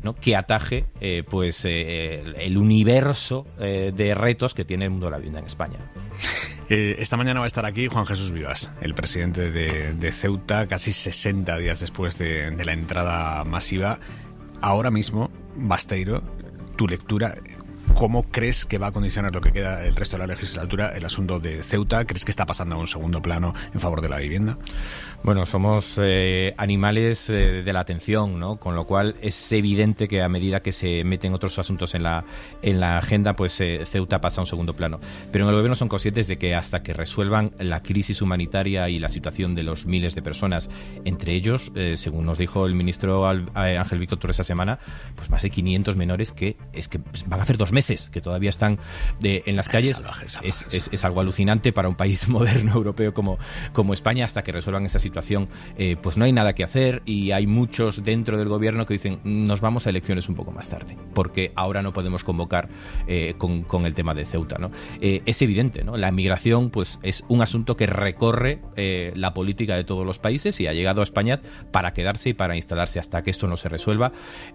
¿no?, que ataje el universo de retos que tiene el mundo de la vivienda en España. Esta mañana va a estar aquí Juan Jesús Vivas, el presidente de Ceuta, casi 60 días después de la entrada masiva. Ahora mismo, Basteiro, tu lectura, ¿cómo crees que va a condicionar lo que queda el resto de la legislatura el asunto de Ceuta? ¿Crees que está pasando a un segundo plano en favor de la vivienda? Bueno, somos animales de la atención, ¿no? Con lo cual es evidente que a medida que se meten otros asuntos en la agenda, pues Ceuta pasa a un segundo plano. Pero en el gobierno son conscientes de que hasta que resuelvan la crisis humanitaria y la situación de los miles de personas, entre ellos, según nos dijo el ministro Ángel Víctor Torres esta semana, pues más de 500 menores que van a hacer 2 meses, que todavía están en las calles. Salvajes. Es algo alucinante para un país moderno europeo como España. Hasta que resuelvan esa situación, pues no hay nada que hacer, y hay muchos dentro del gobierno que dicen nos vamos a elecciones un poco más tarde, porque ahora no podemos convocar con el tema de Ceuta, ¿no? Es evidente, ¿no? La migración pues es un asunto que recorre la política de todos los países y ha llegado a España para quedarse y para instalarse. Hasta que esto no se resuelva,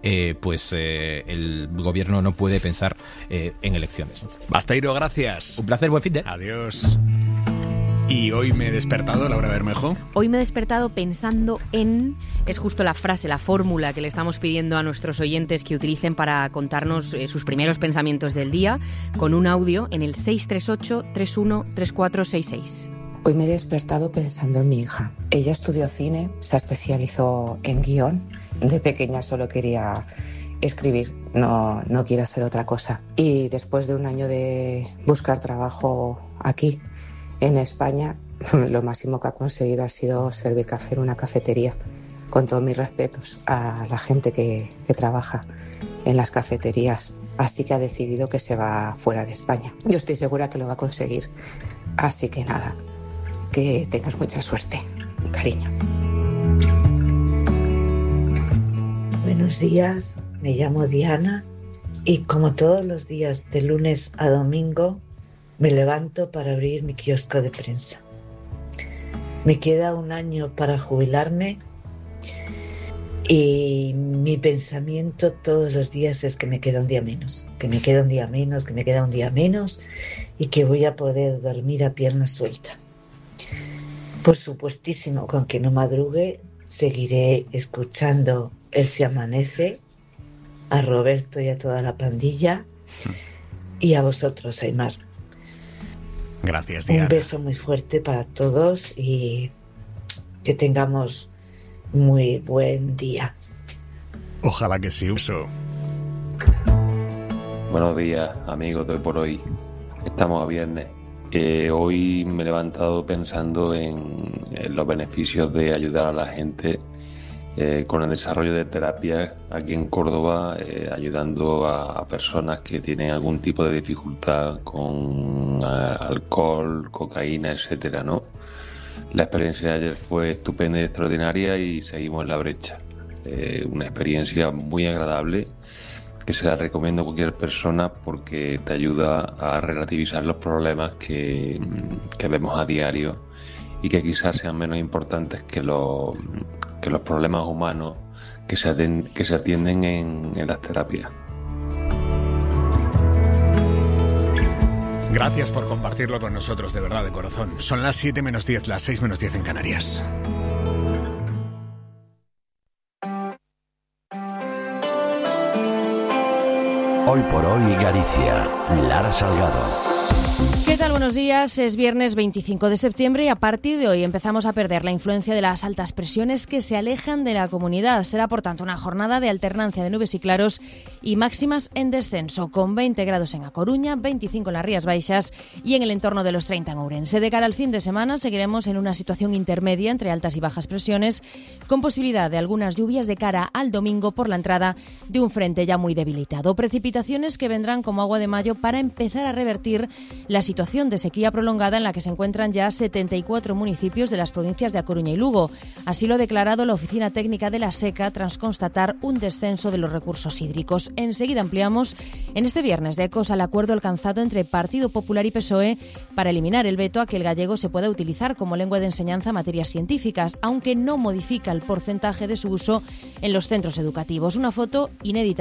el gobierno no puede pensar en elecciones. Basteiro, gracias. Un placer, buen fin de. Adiós. Y hoy me he despertado, Laura Bermejo. Hoy me he despertado pensando en... Es justo la frase, la fórmula que le estamos pidiendo a nuestros oyentes que utilicen para contarnos sus primeros pensamientos del día, con un audio en el 638-313466. Hoy me he despertado pensando en mi hija. Ella estudió cine, se especializó en guión. De pequeña solo quería escribir, no quiere hacer otra cosa. Y después de un año de buscar trabajo aquí, en España, lo máximo que ha conseguido ha sido servir café en una cafetería. Con todos mis respetos a la gente que trabaja en las cafeterías. Así que ha decidido que se va fuera de España. Yo estoy segura que lo va a conseguir. Así que nada, que tengas mucha suerte. Cariño. Buenos días, me llamo Diana y como todos los días de lunes a domingo me levanto para abrir mi kiosco de prensa. Me queda un año para jubilarme y mi pensamiento todos los días es que me queda un día menos, que me queda un día menos, que me queda un día menos y que voy a poder dormir a pierna suelta. Por supuestísimo, con que no madrugue, seguiré escuchando El Se Amanece, a Roberto y a toda la pandilla y a vosotros, Aimar. Gracias, Diana. Un beso muy fuerte para todos y que tengamos muy buen día. Ojalá que sí, uso. Buenos días, amigos de Hoy por Hoy. Estamos a viernes. Hoy me he levantado pensando en los beneficios de ayudar a la gente con el desarrollo de terapias aquí en Córdoba, ayudando a personas que tienen algún tipo de dificultad con alcohol, cocaína, etcétera, ¿no? La experiencia de ayer fue estupenda y extraordinaria y seguimos en la brecha. Una experiencia muy agradable que se la recomiendo a cualquier persona porque te ayuda a relativizar los problemas que vemos a diario y que quizás sean menos importantes que los problemas humanos que se atienden en las terapias. Gracias por compartirlo con nosotros, de verdad, de corazón. Son las 7 menos 10, las 6 menos 10 en Canarias. Hoy por Hoy Galicia, Lara Salgado. ¿Qué tal? Buenos días. Es viernes 25 de septiembre y a partir de hoy empezamos a perder la influencia de las altas presiones que se alejan de la comunidad. Será, por tanto, una jornada de alternancia de nubes y claros y máximas en descenso, con 20 grados en A Coruña, 25 en las Rías Baixas y en el entorno de los 30 en Ourense. De cara al fin de semana seguiremos en una situación intermedia entre altas y bajas presiones, con posibilidad de algunas lluvias de cara al domingo por la entrada de un frente ya muy debilitado. Precipitaciones que vendrán como agua de mayo para empezar a revertir la situación de sequía prolongada en la que se encuentran ya 74 municipios de las provincias de A Coruña y Lugo. Así lo ha declarado la Oficina Técnica de la Seca tras constatar un descenso de los recursos hídricos. Enseguida ampliamos en este viernes de Ecos al acuerdo alcanzado entre Partido Popular y PSOE para eliminar el veto a que el gallego se pueda utilizar como lengua de enseñanza a materias científicas, aunque no modifica el porcentaje de su uso en los centros educativos. Una foto inédita